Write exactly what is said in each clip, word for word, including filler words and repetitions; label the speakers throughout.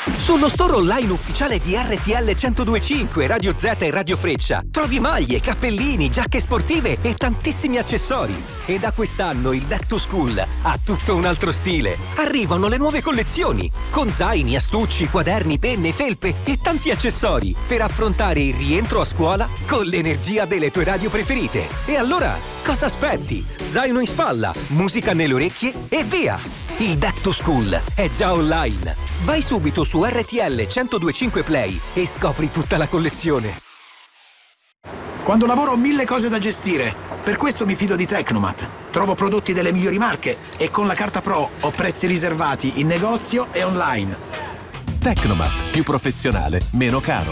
Speaker 1: Sullo store online ufficiale di R T L centodue e cinque, Radio Z e Radio Freccia trovi maglie, cappellini, giacche sportive e tantissimi accessori. E da quest'anno il Back to School ha tutto un altro stile. Arrivano le nuove collezioni con zaini, astucci, quaderni, penne, felpe e tanti accessori per affrontare il rientro a scuola con l'energia delle tue radio preferite. E allora, cosa aspetti? Zaino in spalla, musica nelle orecchie e via! Il Back to School è già online. Vai subito su R T L centodue e cinque Play e scopri tutta la collezione.
Speaker 2: Quando lavoro ho mille cose da gestire, per questo mi fido di Tecnomat. Trovo prodotti delle migliori marche e con la carta Pro ho prezzi riservati in negozio e online.
Speaker 3: Tecnomat, più professionale, meno caro.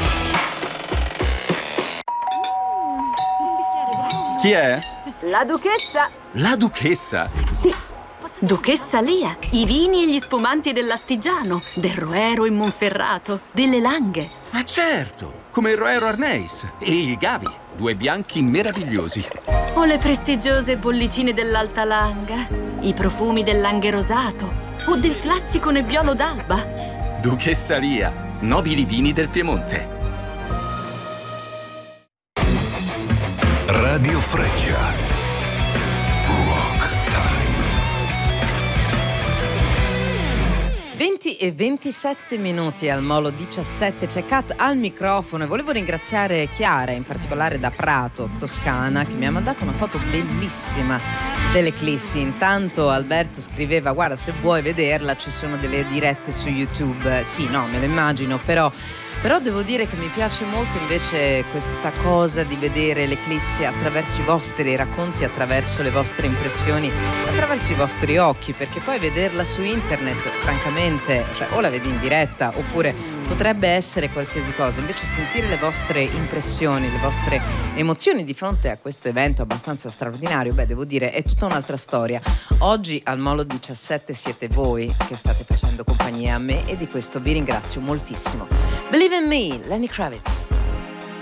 Speaker 4: Chi è?
Speaker 5: La duchessa.
Speaker 4: La duchessa?
Speaker 5: Sì. Duchessa Lia, i vini e gli spumanti dell'Astigiano, del Roero in Monferrato, delle Langhe.
Speaker 4: Ma certo, come il Roero Arneis e il Gavi, due bianchi meravigliosi.
Speaker 5: O le prestigiose bollicine dell'Alta Langa, i profumi del Langhe rosato o del classico Nebbiolo d'Alba.
Speaker 4: Duchessa Lia, nobili vini del Piemonte.
Speaker 6: Radio Freccia.
Speaker 7: venti e ventisette minuti al Molo diciassette, c'è Kat al microfono e volevo ringraziare Chiara, in particolare da Prato, Toscana, che mi ha mandato una foto bellissima dell'eclissi. Intanto Alberto scriveva: guarda, se vuoi vederla ci sono delle dirette su YouTube. Sì, no, me lo immagino, però Però devo dire che mi piace molto invece questa cosa di vedere l'eclissi attraverso i vostri racconti, attraverso le vostre impressioni, attraverso i vostri occhi, perché poi vederla su internet, francamente, cioè o la vedi in diretta oppure potrebbe essere qualsiasi cosa. Invece sentire le vostre impressioni, le vostre emozioni di fronte a questo evento abbastanza straordinario, beh, devo dire, è tutta un'altra storia. Oggi al Molo diciassette siete voi che state facendo compagnia a me e di questo vi ringrazio moltissimo. Believe in me, Lenny Kravitz.